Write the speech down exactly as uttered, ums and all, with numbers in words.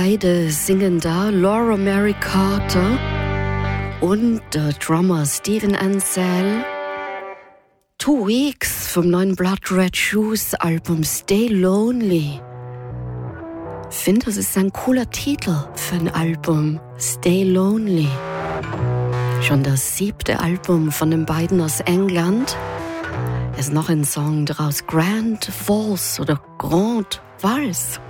beide singen da, Laura Mary Carter und der Drummer Steven Ansell. Two Weeks vom neuen Blood Red Shoes Album Stay Lonely. Ich finde, das ist ein cooler Titel für ein Album, Stay Lonely. Schon das siebte Album von den beiden aus England. Es ist noch ein Song daraus, Grand Valse oder Grand Valse.